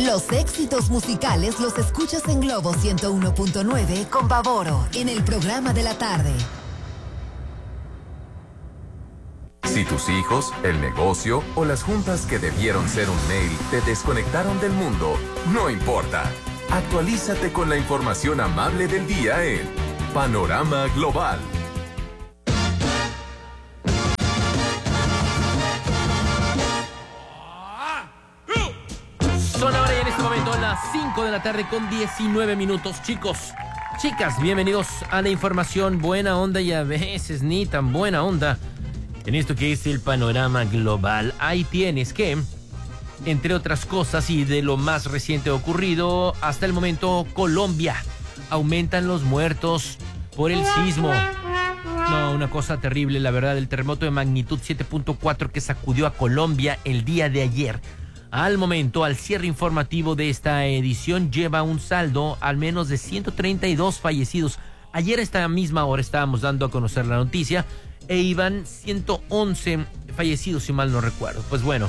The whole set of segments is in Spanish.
Los éxitos musicales los escuchas en Globo 101.9 con Pavoro en el programa de la tarde. Si tus hijos, el negocio o las juntas que debieron ser un mail te desconectaron del mundo, no importa. Actualízate con la información amable del día en Panorama Global. Son ahora y en este momento las 5 de la tarde con 19 minutos, chicos. Chicas, bienvenidos a la información buena onda y a veces ni tan buena onda en esto que es el Panorama Global. Ahí tienes que, entre otras cosas y de lo más reciente ocurrido, hasta el momento Colombia. Aumentan los muertos por el sismo. No, una cosa terrible, la verdad, el terremoto de magnitud 7.4 que sacudió a Colombia el día de ayer. Al momento, al cierre informativo de esta edición, lleva un saldo al menos de 132 fallecidos. Ayer a esta misma hora estábamos dando a conocer la noticia e iban 111 fallecidos, si mal no recuerdo. Pues bueno,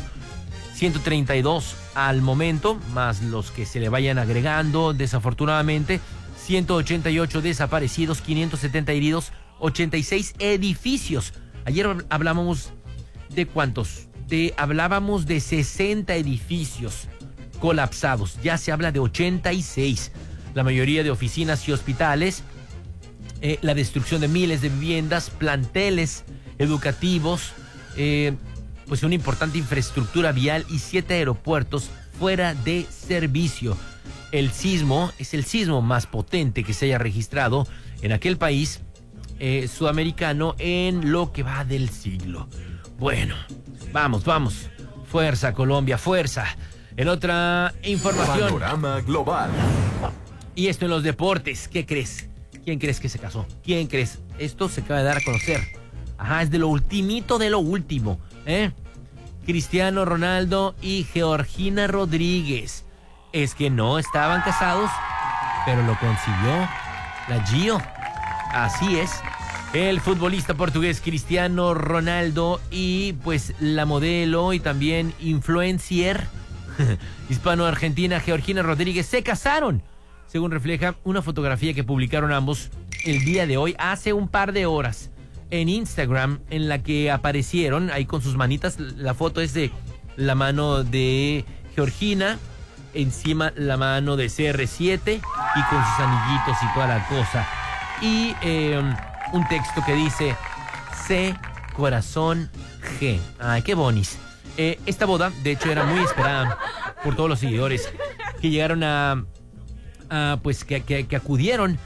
132 al momento, más los que se le vayan agregando, desafortunadamente, 188 desaparecidos, 570 heridos, 86 edificios. Ayer hablábamos de ¿cuántos? Hablábamos de 60 edificios colapsados, ya se habla de 86, la mayoría de oficinas y hospitales, la destrucción de miles de viviendas, planteles educativos, pues una importante infraestructura vial y 7 aeropuertos fuera de servicio. El sismo es el sismo más potente que se haya registrado en aquel país sudamericano en lo que va del siglo. Bueno, vamos. Fuerza, Colombia, fuerza. En otra información. Panorama Global. Y esto en los deportes. ¿Qué crees? ¿Quién crees que se casó? ¿Quién crees? Esto se acaba de dar a conocer. Ajá, es de lo ultimito de lo último, ¿eh? Cristiano Ronaldo y Georgina Rodríguez. Es que no estaban casados, pero lo consiguió la Gio. Así es. El futbolista portugués Cristiano Ronaldo y pues la modelo y también influencer hispano-argentina Georgina Rodríguez se casaron, según refleja una fotografía que publicaron ambos el día de hoy, hace un par de horas, en Instagram, en la que aparecieron ahí con sus manitas. La foto es de la mano de Georgina, encima la mano de CR7 y con sus anillitos y toda la cosa. Y un texto que dice C, corazón, G. Ay, qué bonis. Esta boda, de hecho, era muy esperada por todos los seguidores que llegaron pues que acudieron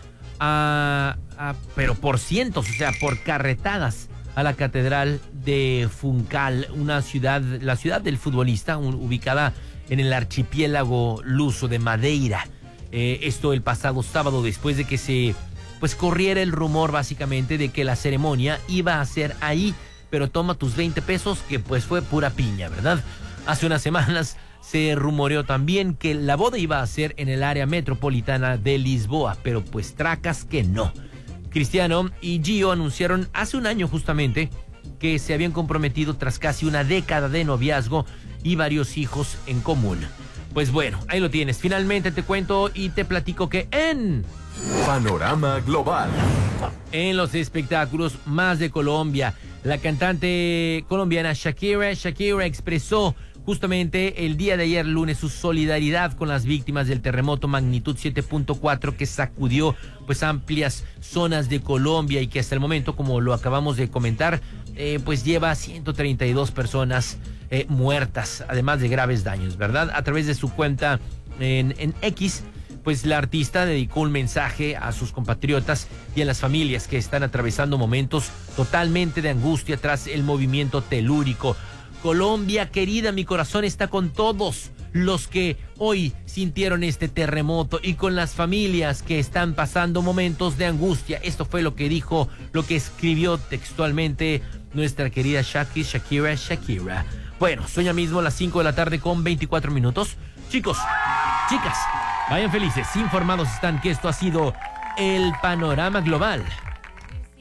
pero por cientos, o sea, por carretadas a la catedral de Funchal, una ciudad, la ciudad del futbolista, ubicada en el archipiélago luso de Madeira. Esto el pasado sábado, después de que se pues corriera el rumor básicamente de que la ceremonia iba a ser ahí, pero toma tus 20 pesos, que pues fue pura piña, ¿verdad? Hace unas semanas se rumoreó también que la boda iba a ser en el área metropolitana de Lisboa, pero pues tracas que no. Cristiano y Gio anunciaron hace un año justamente que se habían comprometido tras casi una década de noviazgo y varios hijos en común. Pues bueno, ahí lo tienes. Finalmente te cuento y te platico que en Panorama Global, en los espectáculos más de Colombia, la cantante colombiana Shakira expresó justamente el día de ayer lunes su solidaridad con las víctimas del terremoto magnitud 7.4 que sacudió pues amplias zonas de Colombia y que hasta el momento, como lo acabamos de comentar, pues lleva 132 personas muertas, además de graves daños, ¿verdad? A través de su cuenta en X, pues la artista dedicó un mensaje a sus compatriotas y a las familias que están atravesando momentos totalmente de angustia tras el movimiento telúrico. Colombia querida, mi corazón está con todos los que hoy sintieron este terremoto y con las familias que están pasando momentos de angustia. Esto fue lo que dijo, lo que escribió textualmente nuestra querida Shakira. Bueno, son ya mismo las 5 de la tarde con 24 minutos. Chicos, chicas, vayan felices, informados están que esto ha sido el Panorama Global.